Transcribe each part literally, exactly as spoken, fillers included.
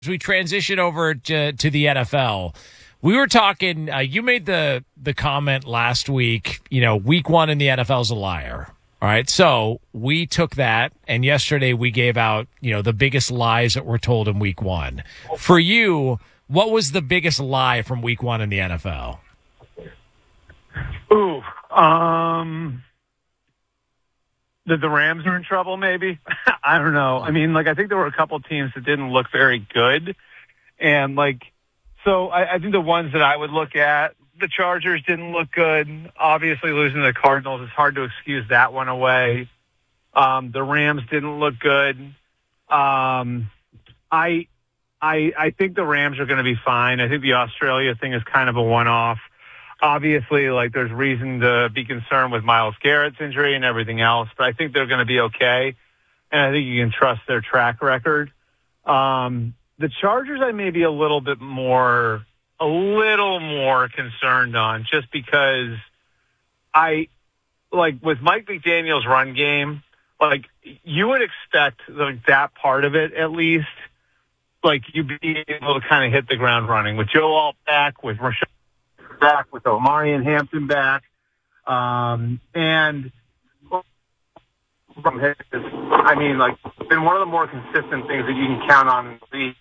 As we transition over to, to the N F L, we were talking, uh, you made the, the comment last week, you know, week one in the N F L is a liar. All right. So we took that, and yesterday we gave out, you know, the biggest lies that were told in week one. For you, what was the biggest lie from week one in the N F L? Ooh, um, that the Rams are in trouble, maybe? I don't know. I mean, like, I think there were a couple teams that didn't look very good. And, like, so I, I think the ones that I would look at, the Chargers didn't look good. Obviously, losing to the Cardinals, it's hard to excuse that one away. Um, the Rams didn't look good. Um, I, I, I think the Rams are going to be fine. I think the Australia thing is kind of a one-off. Obviously, like, there's reason to be concerned with Myles Garrett's injury and everything else, but I think they're going to be okay, and I think you can trust their track record. Um, the Chargers, I may be a little bit more, a little more concerned on, just because I, like, with Mike McDaniel's run game, like, you would expect like that part of it, at least, like, you be able to kind of hit the ground running with Joe Alt back, with Rashawn back, with Omarion Hampton back, um, and from his, I mean, like, been one of the more consistent things that you can count on the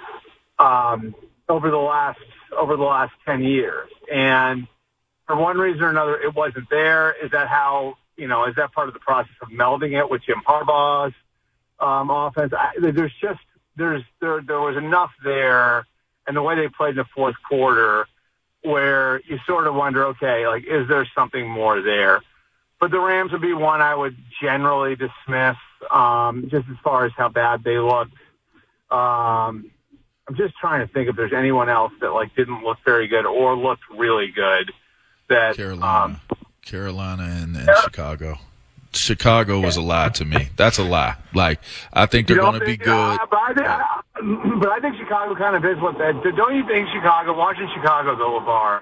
um, over the last over the last ten years. And for one reason or another, it wasn't there. Is that how you know? Is that part of the process of melding it with Jim Harbaugh's um, offense? I, there's just there's there there was enough there, and the way they played in the fourth quarter, where you sort of wonder, okay, like, is there something more there? But the Rams would be one I would generally dismiss, um, just as far as how bad they looked. Um, I'm just trying to think if there's anyone else that, like, didn't look very good or looked really good. That Carolina, um, Carolina, and, and Chicago. Chicago was a lie to me. That's a lie. Like, I think they're going to be good. Uh, but, I think, uh, but I think Chicago kind of is what that. Don't you think Chicago, watching Chicago go, LeVar,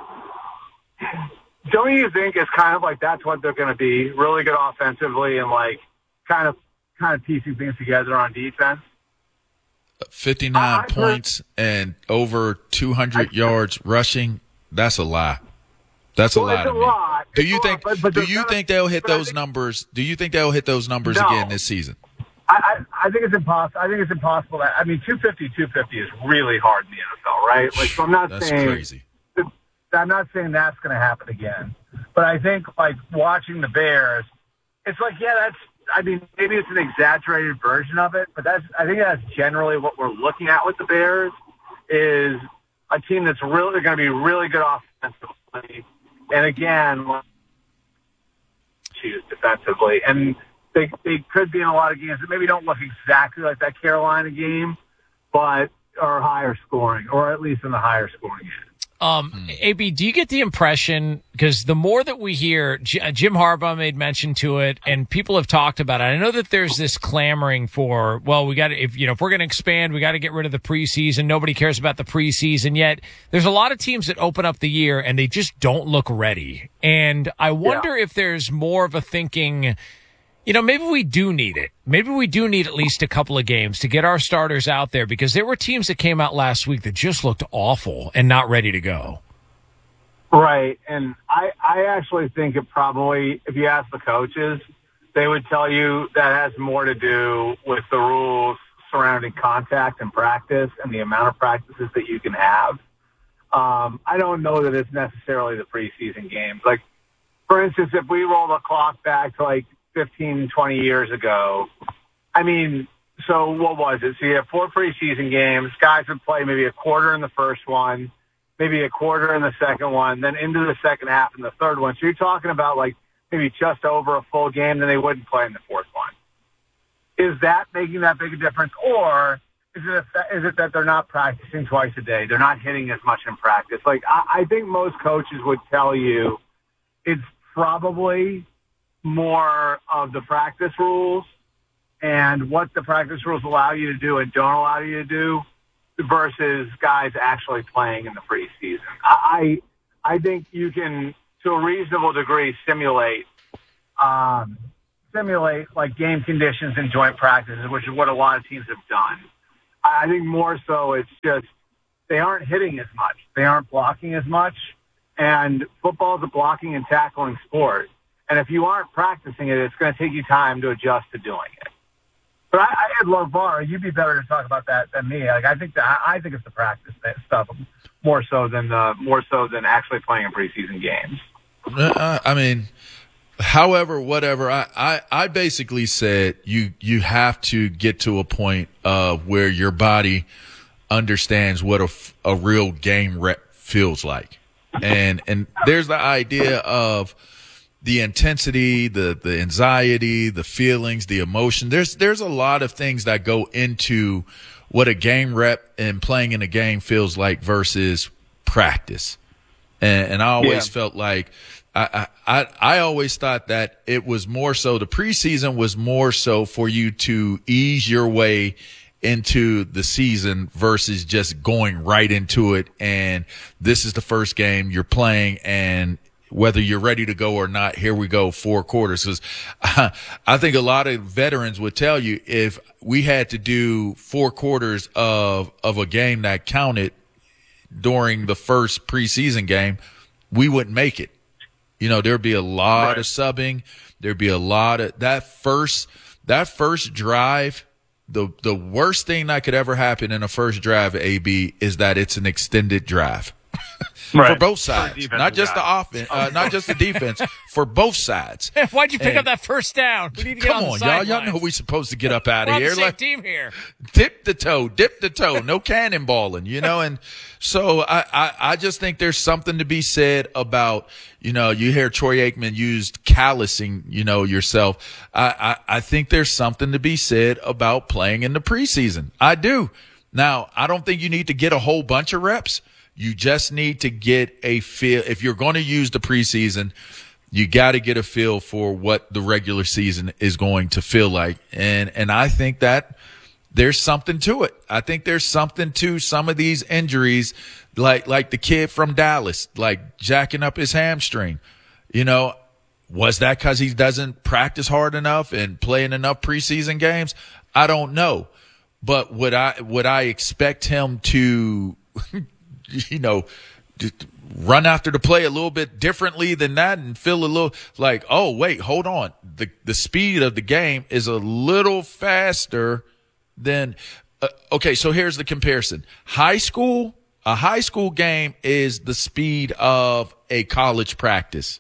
don't you think it's kind of like that's what they're going to be, really good offensively and, like, kind of kind of piecing things together on defense? fifty-nine I, I points heard, and over two hundred I, yards rushing, that's a lie. That's well, a lot. It's a lot. Do you it's think? Lot, but, but do you think they'll hit those think, numbers? Do you think they'll hit those numbers no, again this season? I, I, I think it's impossible. I think it's impossible. That, I mean, two fifty, two fifty is really hard in the N F L, right? Like, so I'm not that's saying crazy. I'm not saying that's going to happen again, but I think, like, watching the Bears, it's like, yeah, that's. I mean, maybe it's an exaggerated version of it, but that's. I think that's generally what we're looking at with the Bears is a team that's really going to be really good offensively. And again, choose defensively. And they they could be in a lot of games that maybe don't look exactly like that Carolina game, but are higher scoring, or at least in the higher scoring game. Um, hmm. A B, do you get the impression, because the more that we hear, J- Jim Harbaugh made mention to it, and people have talked about it. I know that there's this clamoring for, well, we got to, if you know, if we're going to expand, we got to get rid of the preseason. Nobody cares about the preseason yet. There's a lot of teams that open up the year and they just don't look ready. And I wonder yeah. if there's more of a thinking, you know, maybe we do need it. Maybe we do need at least a couple of games to get our starters out there, because there were teams that came out last week that just looked awful and not ready to go. Right. And I, I actually think it probably, if you ask the coaches, they would tell you that has more to do with the rules surrounding contact and practice and the amount of practices that you can have. Um, I don't know that it's necessarily the preseason games. Like, for instance, if we roll the clock back to, like, fifteen, twenty years ago. I mean, so what was it? So you have four preseason games. Guys would play maybe a quarter in the first one, maybe a quarter in the second one, then into the second half in the third one. So you're talking about, like, maybe just over a full game, then they wouldn't play in the fourth one. Is that making that big a difference? Or is it, a, is it that they're not practicing twice a day? They're not hitting as much in practice. Like, I, I think most coaches would tell you it's probably more of the practice rules and what the practice rules allow you to do and don't allow you to do versus guys actually playing in the preseason. I I think you can, to a reasonable degree, simulate um, simulate like game conditions and joint practices, which is what a lot of teams have done. I think more so it's just they aren't hitting as much. They aren't blocking as much. And football is a blocking and tackling sport. And if you aren't practicing it, it's going to take you time to adjust to doing it. But I, I love V A R. You'd be better to talk about that than me. Like I think that I think it's the practice stuff more so than the, more so than actually playing in preseason games. Uh, I mean, however, whatever. I, I, I basically said you you have to get to a point of where your body understands what a, a real game rep feels like, and and there's the idea of the intensity, the, the anxiety, the feelings, the emotion. There's, there's a lot of things that go into what a game rep and playing in a game feels like versus practice. And, and I always yeah. felt like I, I, I always thought that it was more so the preseason was more so for you to ease your way into the season versus just going right into it. And this is the first game you're playing, and whether you're ready to go or not, here we go, four quarters. Because I think a lot of veterans would tell you if we had to do four quarters of of a game that counted during the first preseason game, we wouldn't make it. You know, there'd be a lot right. of subbing. There'd be a lot of that first that first drive. The the worst thing that could ever happen in a first drive, A B, is that it's an extended drive. Right. For both sides, for not just guy. the offense, uh, not just the defense, for both sides. Why'd you pick and, up that first down? We need to get come on, on the y'all. Y'all know we're supposed to get up out of here. On the same like, team here. Dip the toe, dip the toe. No cannonballing, you know. And so I, I, I just think there's something to be said about, you know, you hear Troy Aikman used callousing, you know, yourself. I, I, I think there's something to be said about playing in the preseason. I do. Now, I don't think you need to get a whole bunch of reps. You just need to get a feel. If you're going to use the preseason, you got to get a feel for what the regular season is going to feel like. And, and I think that there's something to it. I think there's something to some of these injuries, like, like the kid from Dallas, like jacking up his hamstring. You know, was that because he doesn't practice hard enough and playing enough preseason games? I don't know. But would I, would I expect him to, you know, run after the play a little bit differently than that and feel a little like, oh, wait, hold on. The the speed of the game is a little faster than uh, – okay, so here's the comparison. High school, a high school game is the speed of a college practice.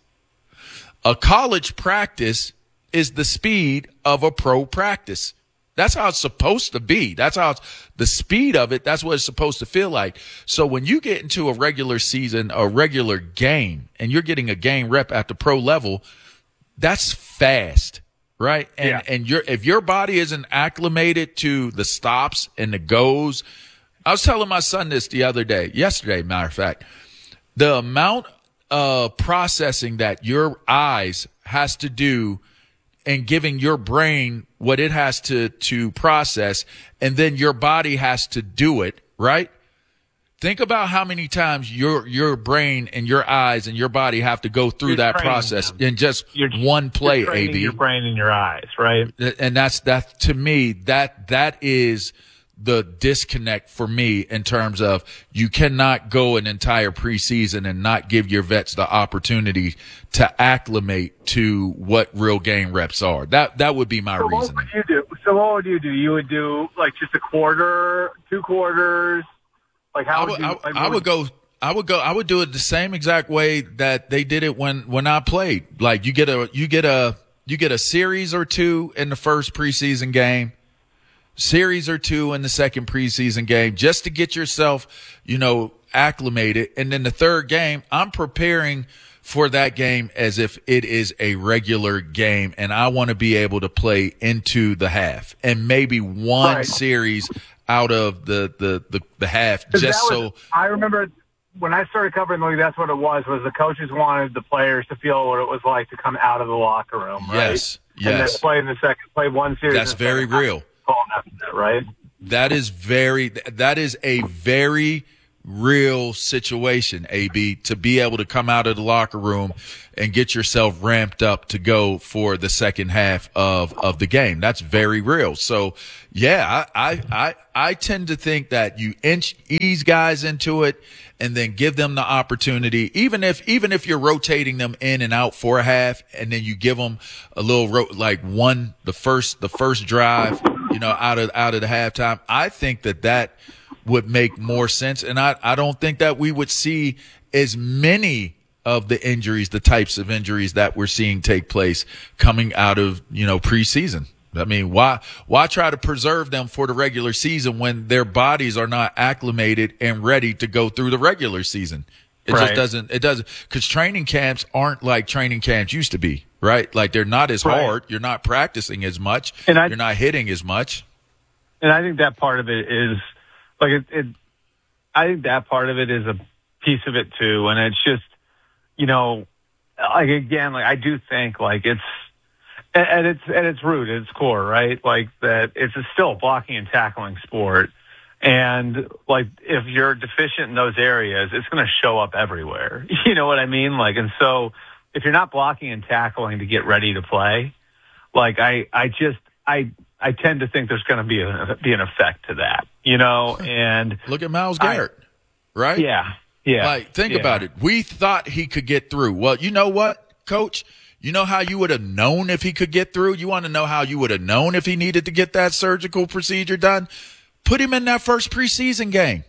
A college practice is the speed of a pro practice. That's how it's supposed to be. That's how it's the speed of it. That's what it's supposed to feel like. So when you get into a regular season, a regular game, and you're getting a game rep at the pro level, that's fast, right? And yeah. and your if your body isn't acclimated to the stops and the goes, I was telling my son this the other day, yesterday, matter of fact, the amount of processing that your eyes has to do and giving your brain what it has to, to process, and then your body has to do it, right? Think about how many times your, your brain and your eyes and your body have to go through you're that process them. in just you're, one play, you're A B. Your brain and your eyes, right? And that's, that to me, that, that is the disconnect for me in terms of you cannot go an entire preseason and not give your vets the opportunity to acclimate to what real game reps are. That that would be my so reasoning. What would you do? So what would you do? You would do like just a quarter, two quarters? Like how I would, would you? I, Like, I would go I would go I would do it the same exact way that they did it when when I played. Like you get a you get a you get a series or two in the first preseason game. Series or two in the second preseason game just to get yourself, you know, acclimated. And then the third game, I'm preparing for that game as if it is a regular game, and I want to be able to play into the half and maybe one right. series out of the, the, the, the half just was, so. I remember when I started covering the league, that's what it was, was the coaches wanted the players to feel what it was like to come out of the locker room, right? Yes, yes. And then play in the second, play one series. That's very real. That, right? That is very, that is a very real situation, A B, to be able to come out of the locker room and get yourself ramped up to go for the second half of, of the game. That's very real. So, yeah, I, I, I, I tend to think that you inch, ease guys into it and then give them the opportunity, even if, even if you're rotating them in and out for a half, and then you give them a little, ro- like one, the first, the first drive, you know, out of, out of the halftime. I think that that would make more sense. And I, I don't think that we would see as many of the injuries, the types of injuries that we're seeing take place coming out of, you know, preseason. I mean, why, why try to preserve them for the regular season when their bodies are not acclimated and ready to go through the regular season? It Right. just doesn't, it doesn't, cause training camps aren't like training camps used to be, right? Like they're not as Right. hard. You're not practicing as much. And I- You're not hitting as much. And I think that part of it is like it, it. I think that part of it is a piece of it too, and it's just, you know, like again, like I do think like it's at, at its at its root, at its core, right? Like that, it's a still a blocking and tackling sport, and like if you're deficient in those areas, it's going to show up everywhere. You know what I mean? Like, and so if you're not blocking and tackling to get ready to play, like I, I just I. I tend to think there's going to be a, be an effect to that, you know, and Look at Myles Garrett, I, right? Yeah. Yeah. Like, think yeah. about it. We thought he could get through. Well, you know what, Coach? You know how you would have known if he could get through? You want to know how you would have known if he needed to get that surgical procedure done? Put him in that first preseason game.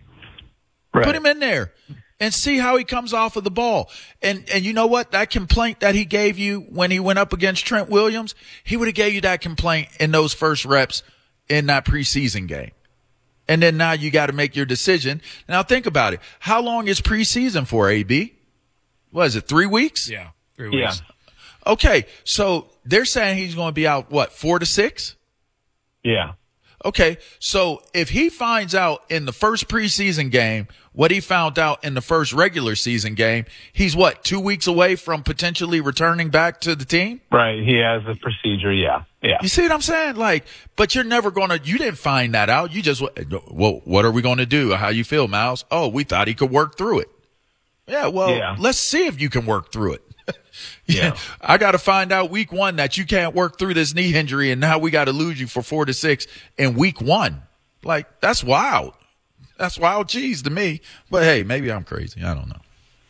Right. Put him in there and see how he comes off of the ball. And and you know what? That complaint that he gave you when he went up against Trent Williams, he would have gave you that complaint in those first reps in that preseason game. And then now you got to make your decision. Now think about it. How long is preseason for, A B? What is it, three weeks? Yeah, three weeks. Yeah. Okay, so they're saying he's going to be out, what, four to six? Yeah. Okay, so if he finds out in the first preseason game what he found out in the first regular season game, he's what, two weeks away from potentially returning back to the team? Right. He has a procedure. Yeah. Yeah. You see what I'm saying? Like, but you're never going to, you didn't find that out. You just, well, what are we going to do? How you feel, Myles? Oh, we thought he could work through it. Yeah, well, Yeah. let's see if you can work through it. Yeah. I got to find out week one that you can't work through this knee injury, and now we got to lose you for four to six in week one. Like, that's wild. That's wild cheese to me. But hey, maybe I'm crazy. I don't know.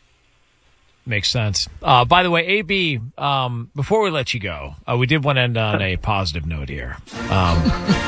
Makes sense. Uh, by the way, A B, um, before we let you go, uh, we did want to end on a positive note here. Um,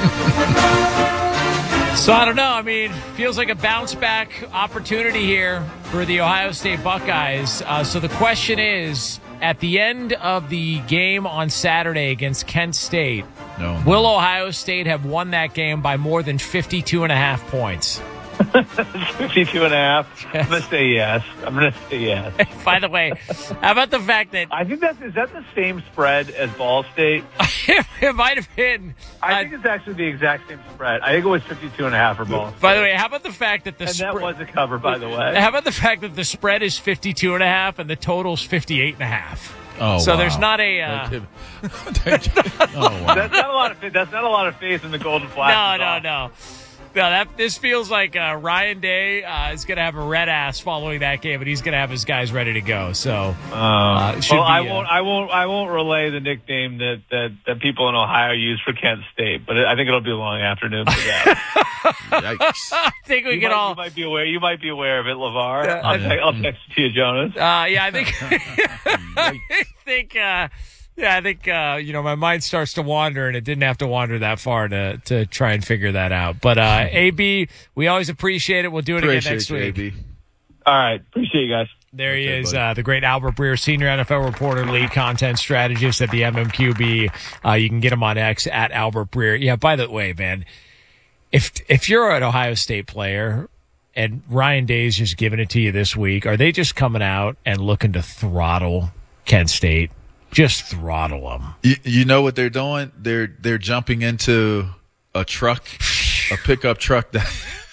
so I don't know. I mean, feels like a bounce back opportunity here for the Ohio State Buckeyes. Uh, so the question is, at the end of the game on Saturday against Kent State, No. will Ohio State have won that game by more than fifty-two and a half points? fifty-two and a half. I'm going to say yes. I'm going to say yes. By the way, how about the fact that I think that's, is that the same spread as Ball State? it might have been. I uh, think it's actually the exact same spread. I think it was fifty-two and a half for Ball State. By the way, how about the fact that the and that spread? was a cover, by the way. How about the fact that the spread is fifty-two and a half and the total's fifty-eight and a half? Oh, so wow. there's not a. Uh, oh, wow. That's not a lot of faith. That's not a lot of faith in the Golden no, Flash. no, no. No, that this feels like uh, Ryan Day uh, is going to have a red ass following that game, and he's going to have his guys ready to go. So, uh, it should well, I be, uh, won't. I won't. I won't relay the nickname that, that, that people in Ohio use for Kent State, but I think it'll be a long afternoon for that. Yikes. I think we you, can might, all. you might be aware. You might be aware of it, LeVar. Yeah, I'll, I- te- I'll text it to you, Jonas. Uh, yeah, I think. I think. Uh, yeah, I think. Uh, you know, my mind starts to wander, and it didn't have to wander that far to to try and figure that out. But uh, A B, we always appreciate it. We'll do it again Appreciate next you, week. A B. All right, appreciate you guys. There he Okay, is, buddy. uh, the great Albert Breer, senior N F L reporter, lead content strategist at the M M Q B. Uh, you can get him on X at Albert Breer. Yeah, by the way, man, if if you're an Ohio State player and Ryan Day's just giving it to you this week, are they just coming out and looking to throttle Kent State? Just throttle them. You, you know what they're doing? They're they're jumping into a truck, a pickup truck that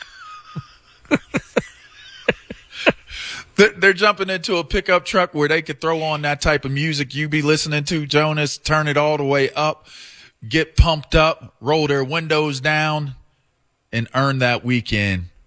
they're, they're jumping into a pickup truck where they could throw on that type of music you be listening to, Jonas, turn it all the way up, get pumped up, roll their windows down, and earn that weekend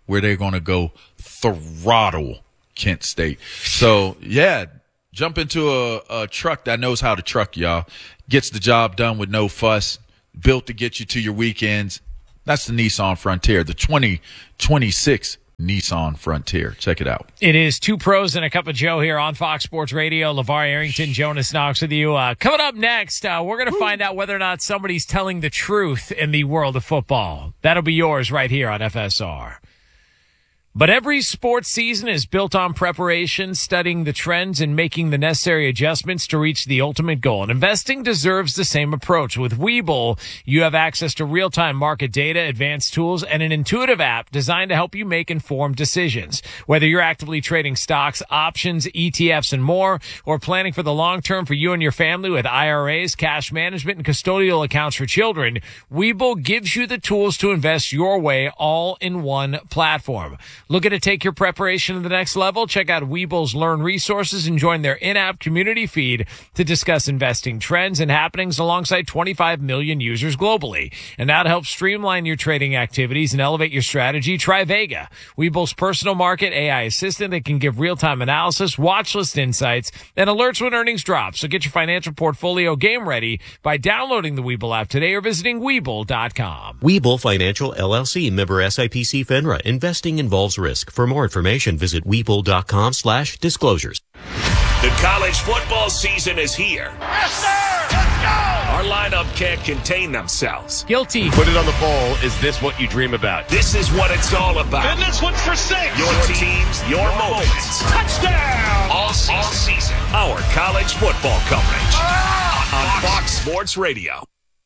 where they're going to go throttle Kent State. So, yeah, jump into a, a truck that knows how to truck, y'all. Gets the job done with no fuss, built to get you to your weekends. That's the Nissan Frontier, the twenty twenty-six Nissan Frontier. Check it out. It is Two Pros and a Cup of Joe here on Fox Sports Radio. LeVar Arrington, Jonas Knox with you. Uh, coming up next, uh, we're going to find out whether or not somebody's telling the truth in the world of football. That'll be yours right here on F S R. But every sports season is built on preparation, studying the trends, and making the necessary adjustments to reach the ultimate goal. And investing deserves the same approach. With Webull, you have access to real-time market data, advanced tools, and an intuitive app designed to help you make informed decisions. Whether you're actively trading stocks, options, E T Fs, and more, or planning for the long term for you and your family with I R As, cash management, and custodial accounts for children, Webull gives you the tools to invest your way all in one platform. Looking to take your preparation to the next level? Check out Webull's Learn resources and join their in-app community feed to discuss investing trends and happenings alongside twenty-five million users globally. And now to help streamline your trading activities and elevate your strategy, try Vega, Webull's personal market A I assistant that can give real-time analysis, watch list insights, and alerts when earnings drop. So get your financial portfolio game ready by downloading the Webull app today or visiting Webull dot com. Webull Financial, L L C, member S I P C FINRA. Investing involves risk. For more information, visit Webull dot com slash disclosures. The college football season is here. Yes, sir! Let's go! Our lineup can't contain themselves. Guilty. Put it on the poll. Is this what you dream about? This is what it's all about. And this one's for six. Your teams, your moments. Touchdown! All season. All season. Our college football coverage. Ah! On Fox Sports Radio.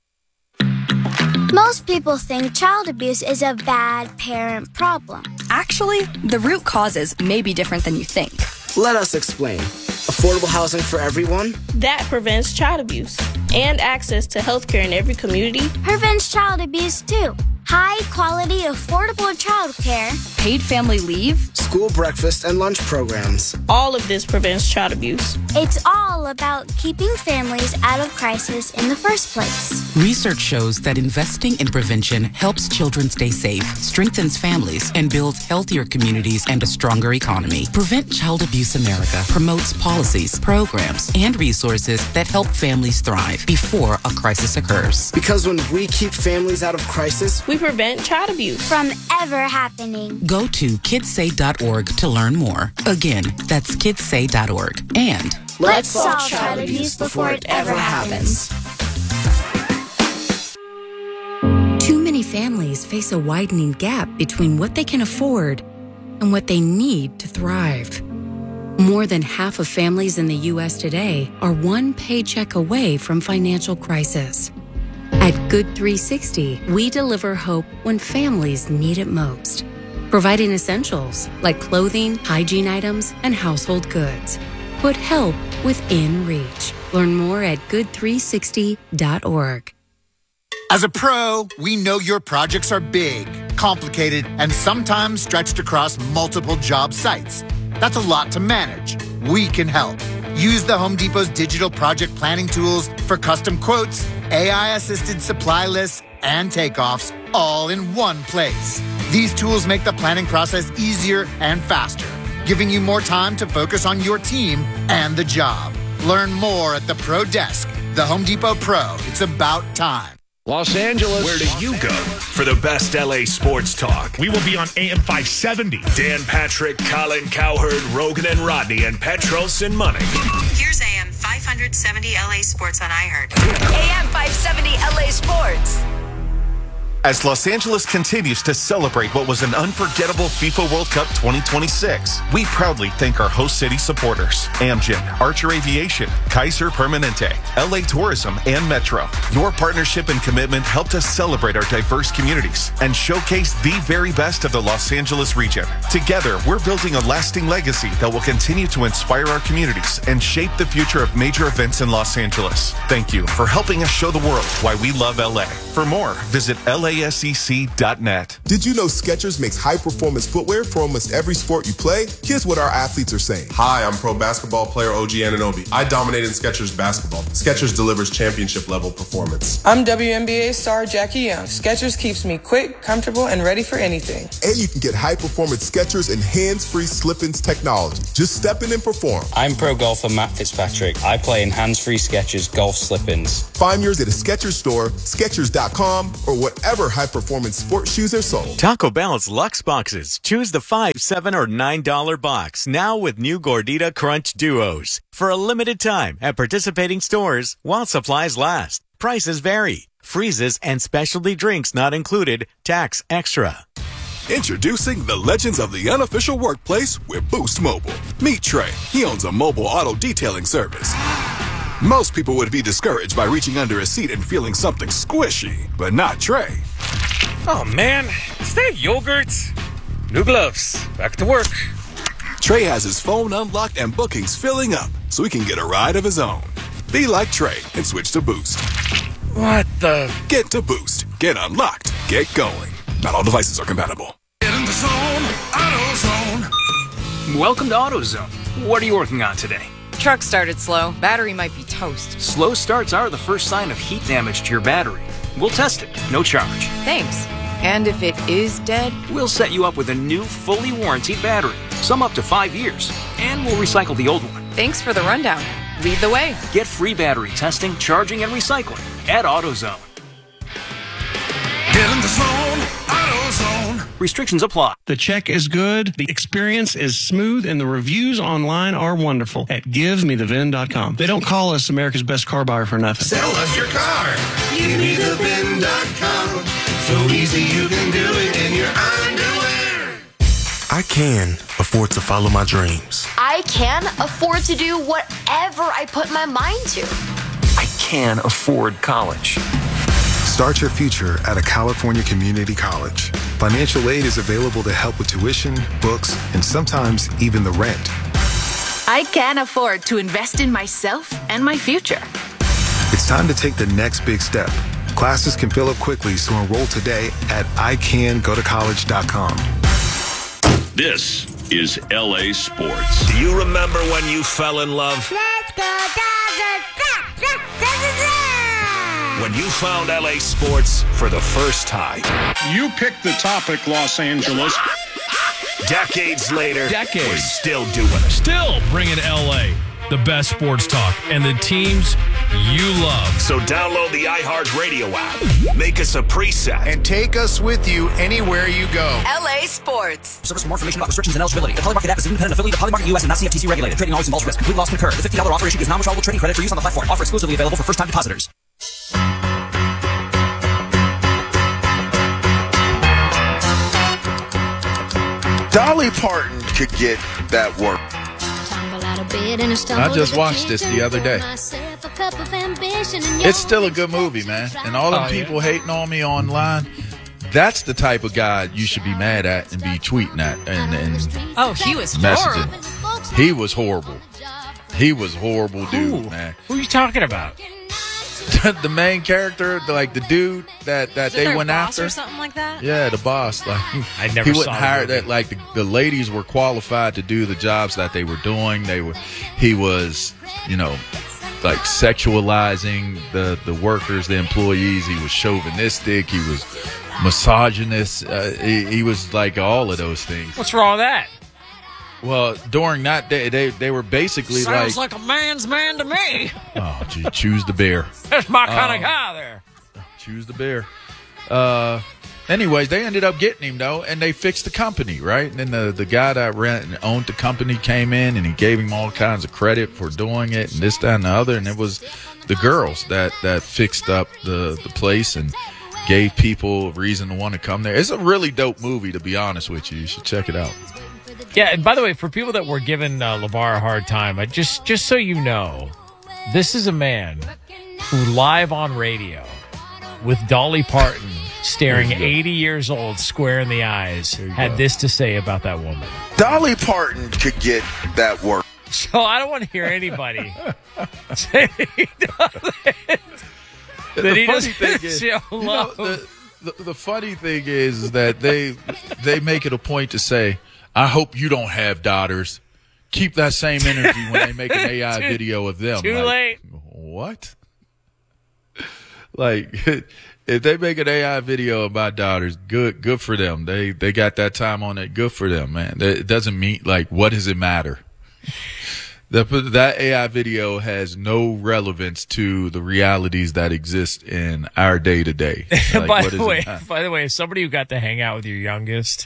Most people think child abuse is a bad parent problem. Actually, the root causes may be different than you think. Let us explain. Affordable housing for everyone? That prevents child abuse. And access to health care in every community. Prevents child abuse, too. High quality, affordable child care. Paid family leave. School breakfast and lunch programs. All of this prevents child abuse. It's all about keeping families out of crisis in the first place. Research shows that investing in prevention helps children stay safe, strengthens families, and builds healthier communities and a stronger economy. Prevent Child Abuse America promotes policies, programs, and resources that help families thrive before a crisis occurs. Because when we keep families out of crisis, we prevent child abuse from ever happening. Go to kids say dot org to learn more. Again, that's kids say dot org. And let's solve child abuse before it ever happens. Too many families face a widening gap between what they can afford and what they need to thrive. More than half of families in the U S today are one paycheck away from financial crisis. At Good three sixty, we deliver hope when families need it most, providing essentials like clothing, hygiene items, and household goods. Put help within reach. Learn more at good three sixty dot org. As a pro, we know your projects are big, complicated, and sometimes stretched across multiple job sites. That's a lot to manage. We can help. Use the Home Depot's digital project planning tools for custom quotes, A I-assisted supply lists, and takeoffs all in one place. These tools make the planning process easier and faster, giving you more time to focus on your team and the job. Learn more at the Pro Desk. The Home Depot Pro. It's about time. Los Angeles. Where do you go for the best L A sports talk? We will be on A M five seventy. Dan Patrick, Colin Cowherd, Rogan and Rodney, and Petros and Money. Here's A M five seventy L A Sports on iHeart. A M five seventy L A Sports. As Los Angeles continues to celebrate what was an unforgettable FIFA World Cup twenty twenty-six, we proudly thank our host city supporters, Amgen, Archer Aviation, Kaiser Permanente, L A Tourism, and Metro. Your partnership and commitment helped us celebrate our diverse communities and showcase the very best of the Los Angeles region. Together, we're building a lasting legacy that will continue to inspire our communities and shape the future of major events in Los Angeles. Thank you for helping us show the world why we love L A. For more, visit L A A S E C dot net. Did you know Skechers makes high-performance footwear for almost every sport you play? Here's what our athletes are saying. Hi, I'm pro basketball player O G Anunoby. I dominate in Skechers basketball. Skechers delivers championship-level performance. I'm W N B A star Jackie Young. Skechers keeps me quick, comfortable, and ready for anything. And you can get high-performance Skechers and hands-free slip-ins technology. Just step in and perform. I'm pro golfer Matt Fitzpatrick. I play in hands-free Skechers golf slip-ins. Find yours at a Skechers store, Skechers dot com, or whatever high-performance sports shoes are sold. Taco Bell's Luxe Boxes. Choose the five, seven, or nine dollar box. Now with new Gordita Crunch Duos. For a limited time at participating stores while supplies last. Prices vary. Freezes and specialty drinks not included. Tax extra. Introducing the legends of the unofficial workplace with Boost Mobile. Meet Trey. He owns a mobile auto detailing service. Most people would be discouraged by reaching under a seat and feeling something squishy, but not Trey. Oh man, is that yogurt? New gloves. Back to work. Trey has his phone unlocked and bookings filling up, so he can get a ride of his own. Be like Trey and switch to Boost. What the? Get to Boost. Get unlocked. Get going. Not all devices are compatible. Get in the zone. AutoZone. Welcome to AutoZone. What are you working on today? Truck started slow. Battery might be toast. Slow starts are the first sign of heat damage to your battery. We'll test it. No charge. Thanks. And if it is dead? We'll set you up with a new, fully warranted battery. Some up to five years. And we'll recycle the old one. Thanks for the rundown. Lead the way. Get free battery testing, charging, and recycling at AutoZone. Get in the zone. AutoZone. Restrictions apply. The check is good, the experience is smooth, and the reviews online are wonderful at give me the V I N dot com. They don't call us America's best car buyer for nothing. Sell us your car. give me the V I N dot com. So easy you can do it in your underwear. I can afford to follow my dreams. I can afford to do whatever I put my mind to. I can afford college. Start your future at a California community college. Financial aid is available to help with tuition, books, and sometimes even the rent. I can afford to invest in myself and my future. It's time to take the next big step. Classes can fill up quickly, so enroll today at I can go to college dot com. This is L A Sports. Do you remember when you fell in love? Let's go When you found L A Sports for the first time. You picked the topic, Los Angeles. Decades later, Decades. we're still doing it. Still bringing L A the best sports talk and the teams you love. So download the iHeartRadio app. Make us a preset. And take us with you anywhere you go. L A Sports. Service for more information about restrictions and eligibility. The Polymarket app is an independent affiliate of Polymarket U S and not C F T C regulated. Trading always involves risk. Complete loss concur. The fifty dollars offer issue is non-withdrawable trading credit for use on the platform. Offer exclusively available for first-time depositors. Dolly Parton could get that work. I just watched this the other day. It's still a good movie, man. And all the oh, people yeah. hating on me online, that's the type of guy you should be mad at and be tweeting at and, and oh, he was messaging. horrible. He was horrible. He was horrible, dude, Who? man. Who are you talking about? The main character, like the dude that, that they went boss after, or something like that. Yeah, the boss. Like I never. He wouldn't saw hire that. Like the, the ladies were qualified to do the jobs that they were doing. They were. He was, you know, like sexualizing the the workers, the employees. He was chauvinistic. He was misogynist. Uh, he, he was like all of those things. What's wrong with that? Well, during that day, they they were basically Sounds like, like a man's man to me. Oh, gee, choose the beer. That's my kind um, of guy there. Choose the beer. Uh, anyways, they ended up getting him, though, and they fixed the company, right? And then the, the guy that ran and owned the company came in, and he gave him all kinds of credit for doing it and this, that, and the other. And it was the girls that, that fixed up the, the place and gave people a reason to want to come there. It's a really dope movie, to be honest with you. You should check it out. Yeah, and by the way, for people that were giving uh, LeVar a hard time, I just just so you know, this is a man who live on radio with Dolly Parton staring eighty years old square in the eyes had go. this to say about that woman. Dolly Parton could get that work. So I don't want to hear anybody say he doesn't. That he doesn't thing is, show you love. know, the, the, the funny thing is that they they make it a point to say, I hope you don't have daughters. Keep that same energy when they make an A I too, video of them. Too like, late. What? Like, if they make an A I video about daughters, good good for them. They they got that time on it. Good for them, man. It doesn't mean, like, what does it matter? That that A I video has no relevance to the realities that exist in our day to day. By the way, by the way, as somebody who got to hang out with your youngest,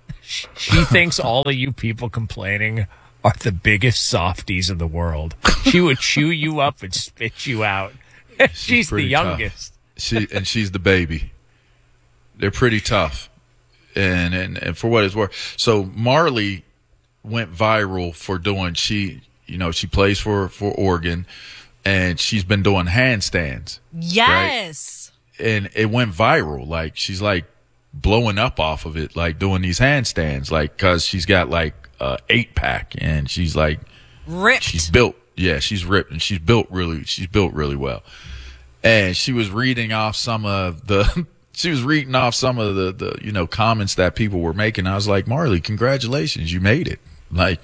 she thinks all of you people complaining are the biggest softies in the world. She would chew you up and spit you out. She's, she's the youngest. Tough. She and she's the baby. They're pretty tough, and, and and for what it's worth. So Marley went viral for doing she. You know, she plays for, for Oregon, and she's been doing handstands. Yes. Right? And it went viral. Like, she's, like, blowing up off of it, like, doing these handstands, like, because she's got, like, a eight-pack, and she's, like, ripped. She's built. Yeah, she's ripped, and she's built really, she's built really well. And she was reading off some of the, she was reading off some of the, the, you know, comments that people were making. I was like, Marley, congratulations, you made it. Like,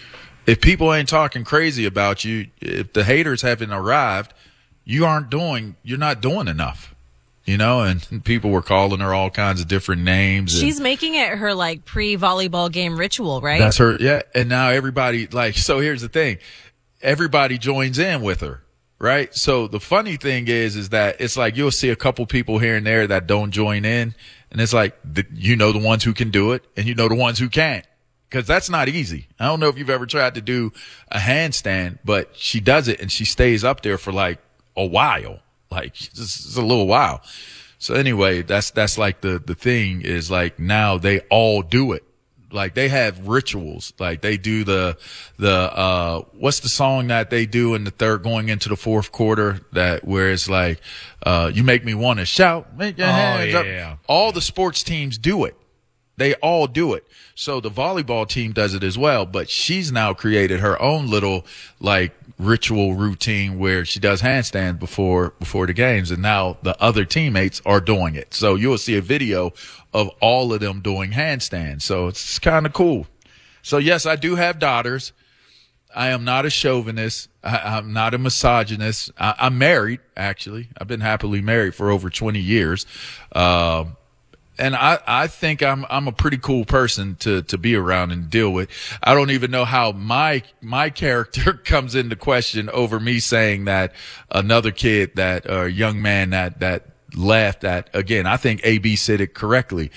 if people ain't talking crazy about you, if the haters haven't arrived, you aren't doing, you're not doing enough, you know, and people were calling her all kinds of different names. She's and making it her, like, pre-volleyball game ritual, right? That's her. Yeah. And now everybody, like, so here's the thing. Everybody joins in with her, right? So the funny thing is, is that it's like you'll see a couple people here and there that don't join in. And it's like, the, you know, the ones who can do it and you know, the ones who can't. Because that's not easy. I don't know if you've ever tried to do a handstand, but she does it and she stays up there for like a while, like just, just a little while. So anyway, that's that's like the the thing is like now they all do it. Like they have rituals. Like they do the the uh what's the song that they do in the third going into the fourth quarter that where it's like uh you make me want to shout, make your oh, hands yeah, up. Yeah. All the sports teams do it. They all do it. So the volleyball team does it as well, but she's now created her own little like ritual routine where she does handstands before before the games, and now the other teammates are doing it. So you'll see a video of all of them doing handstands. So it's kind of cool. So yes, I do have daughters. I am not a chauvinist. I, I'm not a misogynist. I, I'm married, actually. I've been happily married for over twenty years. Um, And I, I think I'm, I'm a pretty cool person to, to be around and deal with. I don't even know how my, my character comes into question over me saying that another kid that, or young man that, that laughed at, again, I think A B said it correctly.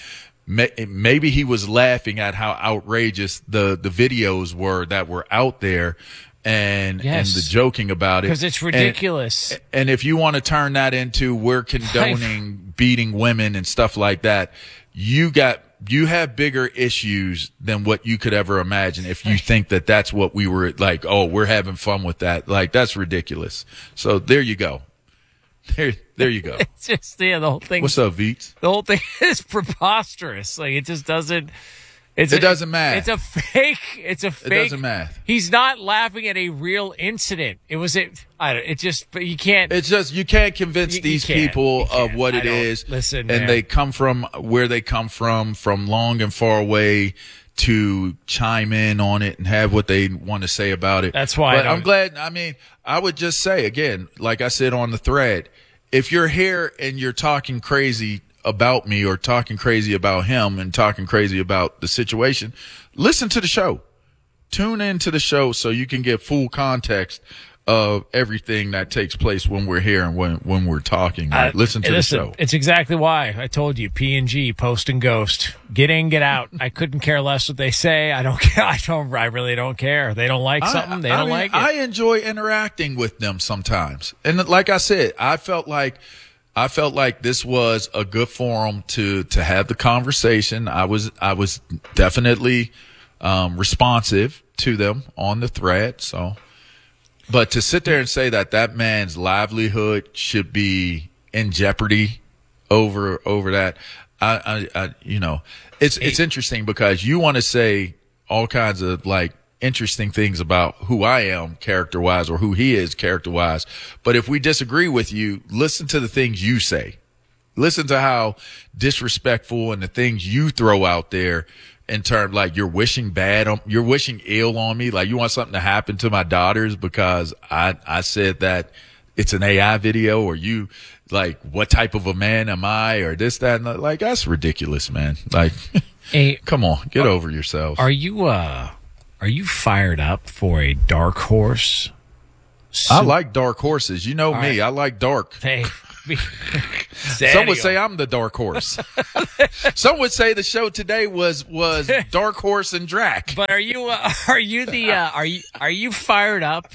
Maybe he was laughing at how outrageous the, the videos were that were out there. And, yes. and the joking about it. Because it's ridiculous. And, and if you want to turn that into we're condoning beating women and stuff like that, you got, you have bigger issues than what you could ever imagine if you think that that's what we were like, oh, we're having fun with that. Like, that's ridiculous. So there you go. There, there you go. It's just, yeah, the whole thing. What's up, Veets? The whole thing is preposterous. Like, it just doesn't. It's it a, doesn't matter. It's a fake. It's a fake. It doesn't matter. He's not laughing at a real incident. It was it. I don't. It just. But you can't. It's just you can't convince you, these you can't, people can't. of what I it is. Listen, and man. they come from where they come from, from long and far away, to chime in on it and have what they want to say about it. That's why. But I I'm glad. I mean, I would just say again, like I said on the thread, if you're here and you're talking crazy about me or talking crazy about him and talking crazy about the situation, listen to the show. Tune into the show so you can get full context of everything that takes place when we're here and when, when we're talking. Right? Uh, listen to listen, the show. It's exactly why I told you P and G, post and ghost, get in, get out. I couldn't care less what they say. I don't care. I don't, I really don't care. They don't like something. I, they I don't mean, like it. I enjoy interacting with them sometimes. And like I said, I felt like, I felt like this was a good forum to, to have the conversation. I was, I was definitely, um, responsive to them on the thread. So, but to sit there and say that that man's livelihood should be in jeopardy over, over that, I, I, I you know, it's, it's interesting because you want to say all kinds of like interesting things about who I am character wise or who he is character wise. But if we disagree with you, listen to the things you say. listen to how disrespectful and the things you throw out there in terms like you're wishing bad on, you're wishing ill on me. Like you want something to happen to my daughters because I, I said that it's an A I video, or you like, what type of a man am I, or this, that, and that. Like, that's ridiculous, man. Like, hey, come on, get are, over yourself. Are you, uh, are you fired up for a dark horse? So, I like dark horses. You know me. Right. I like dark. Hey. Some would say I'm the dark horse. Some would say the show today was was Dark Horse and Drac. But are you uh, are you the uh, are you are you fired up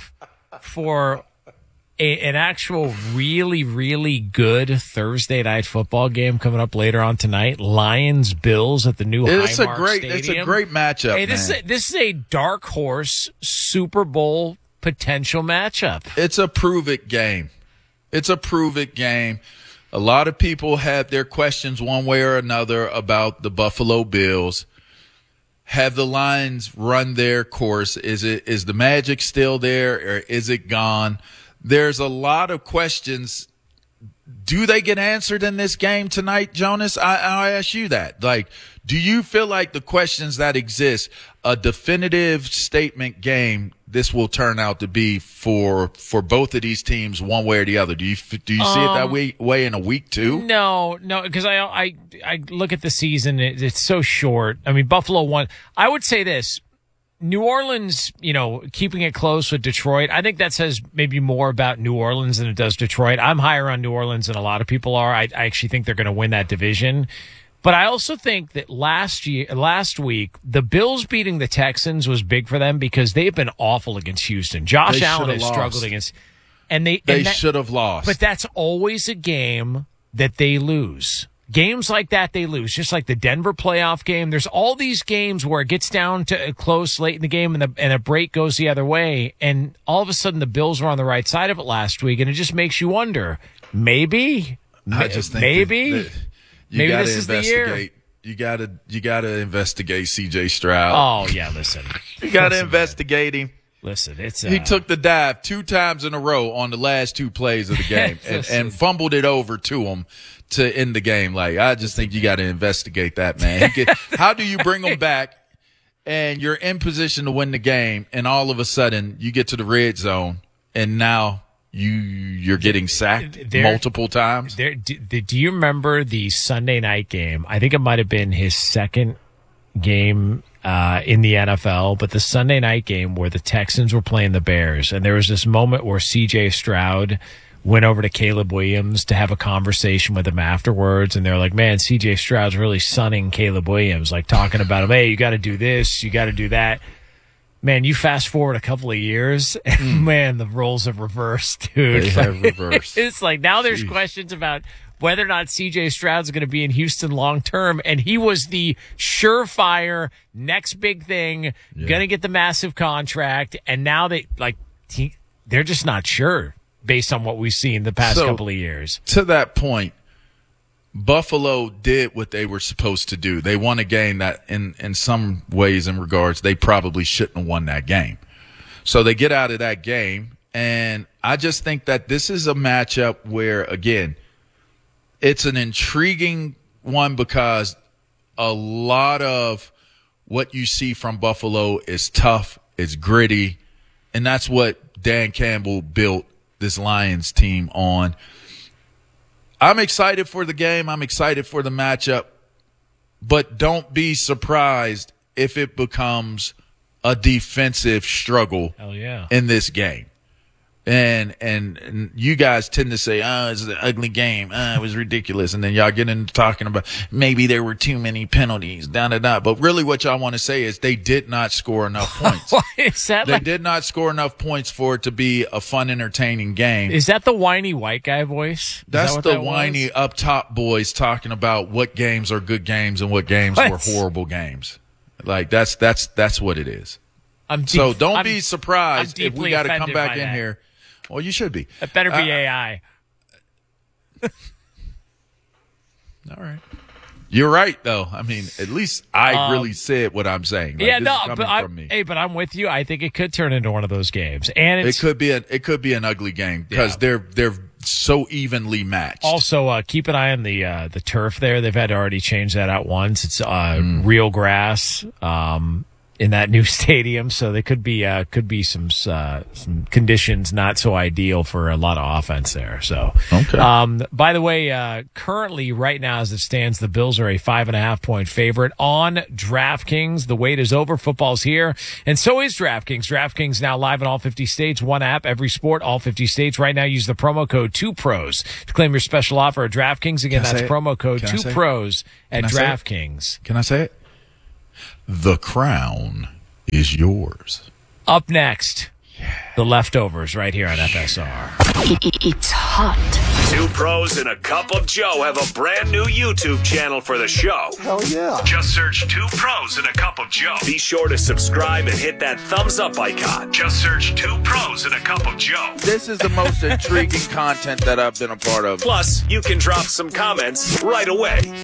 for a, an actual really really good Thursday night football game coming up later on tonight? Lions Bills at the new it's Highmark a great Stadium. It's a great matchup. Hey, this man. is a, this is a dark horse Super Bowl potential matchup. It's a prove it game. It's a prove it game. A lot of people have their questions one way or another about the Buffalo Bills. Have the Lions run their course? Is it is the magic still there, or is it gone? There's a lot of questions. Do they get answered in this game tonight, Jonas? I, I ask you that. Like, do you feel like the questions that exist, a definitive statement game, this will turn out to be for for both of these teams, one way or the other? Do you do you see um, it that way, way in a week too? No, no, because I I I look at the season; it, it's so short. I mean, Buffalo won. I would say this: New Orleans, you know, keeping it close with Detroit. I think that says maybe more about New Orleans than it does Detroit. I'm higher on New Orleans than a lot of people are. I, I actually think they're going to win that division. But I also think that last year, last week, the Bills beating the Texans was big for them because they've been awful against Houston. Josh they Allen has lost. struggled against, and they they and that, should have lost. But that's always a game that they lose. Games like that they lose, just like the Denver playoff game. There's all these games where it gets down to close late in the game, and the and a break goes the other way, and all of a sudden the Bills were on the right side of it last week, and it just makes you wonder, maybe, I just think maybe. that, that you Maybe gotta this is the year. investigate. You gotta, you gotta investigate C J Stroud. Oh yeah, listen. You gotta listen, investigate man. him. Listen, it's uh, he took the dive two times in a row on the last two plays of the game and, and fumbled it over to him to end the game. Like, I just think you got to investigate that, man. He could, how do you bring him back and you're in position to win the game, and all of a sudden you get to the red zone and now you you're getting sacked there, multiple times? There, do, do you remember the Sunday night game? I think it might have been his second game uh, in the N F L, but the Sunday night game where the Texans were playing the Bears, and there was this moment where C J Stroud went over to Caleb Williams to have a conversation with him afterwards, and they're like, man, C J Stroud's really sunning Caleb Williams, like talking about him, hey, you got to do this, you got to do that. Man, you fast forward a couple of years, and mm. man, the roles have reversed, dude. They have reversed. It's like now there's Jeez. questions about whether or not C J Stroud's going to be in Houston long term, and he was the surefire next big thing, yeah. going to get the massive contract, and now they like he, they're just not sure based on what we've seen the past so, couple of years. To that point, Buffalo did what they were supposed to do. They won a game that in, in some ways and regards, they probably shouldn't have won that game. So they get out of that game, and I just think that this is a matchup where, again, it's an intriguing one because a lot of what you see from Buffalo is tough, it's gritty, and that's what Dan Campbell built this Lions team on. I'm excited for the game. I'm excited for the matchup, but don't be surprised if it becomes a defensive struggle Hell yeah. in this game. And, and and you guys tend to say, oh, it's an ugly game. Oh, it was ridiculous. And then y'all get into talking about maybe there were too many penalties, da, da, da. But really what y'all want to say is they did not score enough points. What is that? They like? did not score enough points for it to be a fun, entertaining game. Is that the whiny white guy voice? Is That's that the that whiny was? up top boys talking about what games are good games and what games What? were horrible games. Like that's that's that's what it is. I'm deep, so don't I'm, be surprised I'm if we got to come offended back by in that. here. Well, you should be. It better be uh, A I. All right. You're right, though. I mean, at least I Um, really said what I'm saying. Like, yeah, this no, is coming but I, from me. hey, but I'm with you. I think it could turn into one of those games, and it's, It could be an it could be an ugly game because Yeah. they're they're so evenly matched. Also, uh, keep an eye on the uh, the turf there. They've had to already change that out once. It's uh, Mm. real grass um, in that new stadium, so there could be uh, could be some uh, some conditions not so ideal for a lot of offense there. So, Okay. um, by the way, uh, currently right now as it stands, the Bills are a five and a half point favorite on DraftKings. The wait is over. Football's here, and so is DraftKings. DraftKings now live in all fifty states. One app, every sport, all fifty states. Right now, use the promo code two pros to claim your special offer at DraftKings. Again, Can I that's say it? promo code Can I two say it? pros at Can I say it? DraftKings. Can I say it? The crown is yours. Up next, the leftovers right here on F S R. It's hot. Two pros and a cup of Joe have a brand new YouTube channel for the show. Hell yeah. Just search Two Pros and a Cup of Joe. Be sure to subscribe and hit that thumbs up icon. Just search Two Pros and a Cup of Joe. This is the most intriguing content that I've been a part of. Plus, you can drop some comments right away.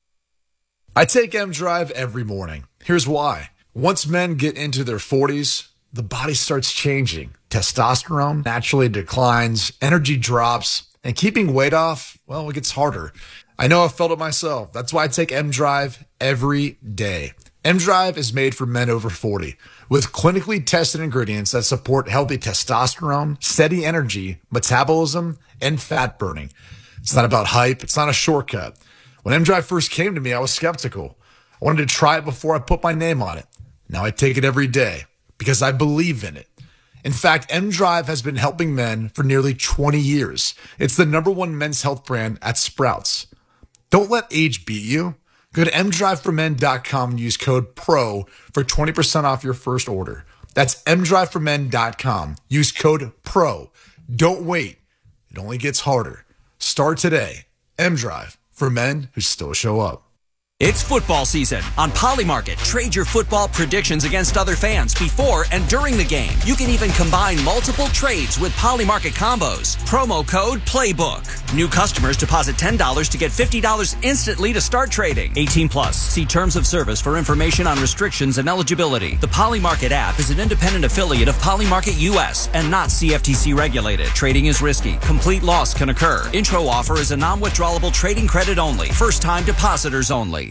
I take M Drive every morning. Here's why. Once men get into their forties, the body starts changing. Testosterone naturally declines, energy drops, and keeping weight off, well, it gets harder. I know I've felt it myself. That's why I take M Drive every day. M Drive is made for men over forty with clinically tested ingredients that support healthy testosterone, steady energy, metabolism, and fat burning. It's not about hype. It's not a shortcut. When M Drive first came to me, I was skeptical. I wanted to try it before I put my name on it. Now I take it every day because I believe in it. In fact, M Drive has been helping men for nearly twenty years. It's the number one men's health brand at Sprouts. Don't let age beat you. Go to m drive for men dot com and use code PRO for twenty percent off your first order. That's m drive for men dot com. Use code PRO. Don't wait. It only gets harder. Start today. M-Drive, for men who still show up. It's football season. On Polymarket, trade your football predictions against other fans before and during the game. You can even combine multiple trades with Polymarket combos. Promo code PLAYBOOK. New customers deposit ten dollars to get fifty dollars instantly to start trading. eighteen plus. See terms of service for information on restrictions and eligibility. The Polymarket app is an independent affiliate of Polymarket U S and not C F T C regulated. Trading is risky. Complete loss can occur. Intro offer is a non-withdrawable trading credit only. First-time depositors only.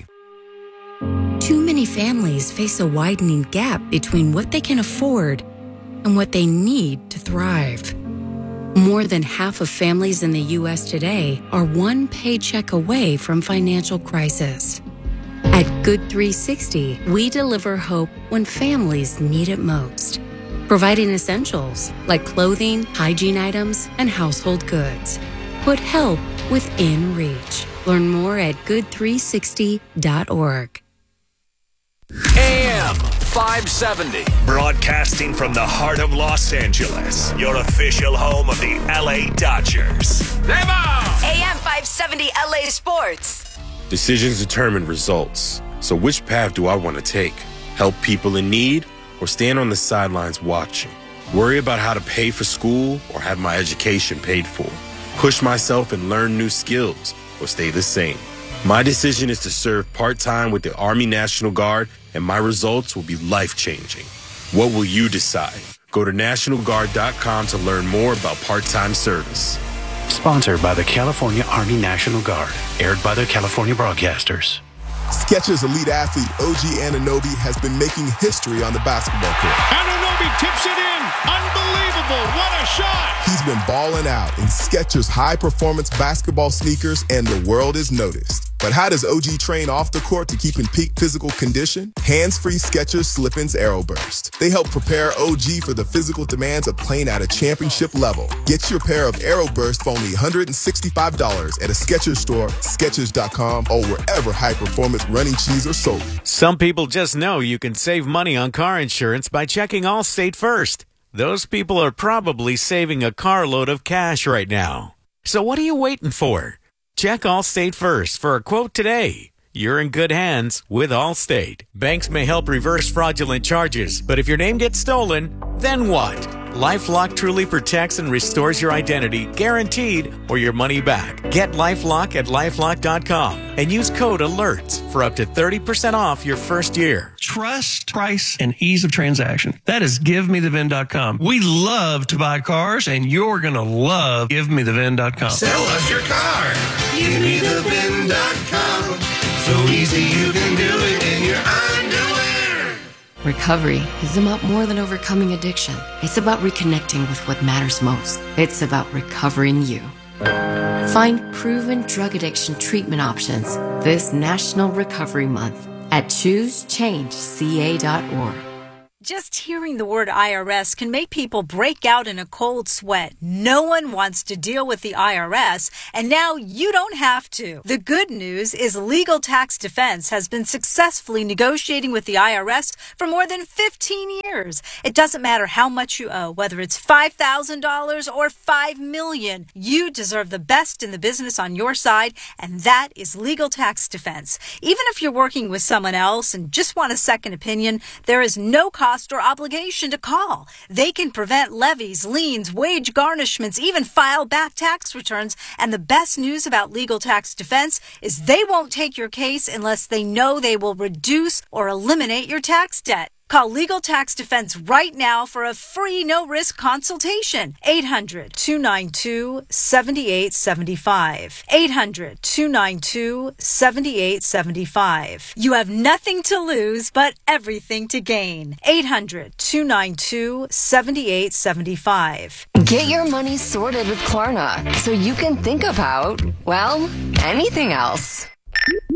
Too many families face a widening gap between what they can afford and what they need to thrive. More than half of families in the U S today are one paycheck away from financial crisis. At Good three sixty, we deliver hope when families need it most, providing essentials like clothing, hygiene items, and household goods. Put help within reach. Learn more at good three sixty dot org. A M five seventy. Broadcasting from the heart of Los Angeles. Your official home of the L A Dodgers. A M five seventy L A Sports. Decisions determine results. So which path do I want to take? Help people in need or stand on the sidelines watching? Worry about how to pay for school or have my education paid for? Push myself and learn new skills or stay the same? My decision is to serve part-time with the Army National Guard, and my results will be life-changing. What will you decide? Go to national guard dot com to learn more about part-time service. Sponsored by the California Army National Guard. Aired by the California Broadcasters. Skechers elite athlete O G Anunoby has been making history on the basketball court. Anunoby tips it in. Unbelievable. What a shot. He's been balling out in Skechers high-performance basketball sneakers, and the world is noticed. But how does O G train off the court to keep in peak physical condition? Hands-free Skechers Slip-ins Aeroburst. They help prepare O G for the physical demands of playing at a championship level. Get your pair of Aeroburst for only one hundred sixty-five dollars at a Skechers store, skechers dot com, or wherever high-performance running shoes are sold. Some people just know you can save money on car insurance by checking Allstate first. Those people are probably saving a carload of cash right now. So what are you waiting for? Check Allstate first for a quote today. You're in good hands with Allstate. Banks may help reverse fraudulent charges, but if your name gets stolen, then what? LifeLock truly protects and restores your identity, guaranteed, or your money back. Get LifeLock at LifeLock dot com and use code ALERTS for up to thirty percent off your first year. Trust, price, and ease of transaction. That is give me the V I N dot com. We love to buy cars, and you're going to love give me the V I N dot com. Sell us your car. give me the V I N dot com. So easy you can do it in your underwear. Recovery is about more than overcoming addiction. It's about reconnecting with what matters most. It's about recovering you. Find proven drug addiction treatment options this National Recovery Month at choose change c a dot org. Just hearing the word I R S can make people break out in a cold sweat. No one wants to deal with the I R S, and now you don't have to. The good news is Legal Tax Defense has been successfully negotiating with the I R S for more than fifteen years. It doesn't matter how much you owe, whether it's five thousand dollars or five million dollars. You deserve the best in the business on your side, and that is Legal Tax Defense. Even if you're working with someone else and just want a second opinion, there is no cost or obligation to call. They can prevent levies, liens, wage garnishments, even file back tax returns. And the best news about Legal Tax Defense is they won't take your case unless they know they will reduce or eliminate your tax debt. Call Legal Tax Defense right now for a free no-risk consultation. eight hundred, two nine two, seven eight seven five. eight hundred, two nine two, seven eight seven five. You have nothing to lose but everything to gain. eight hundred, two nine two, seven eight seven five. Get your money sorted with Klarna so you can think about, well, anything else.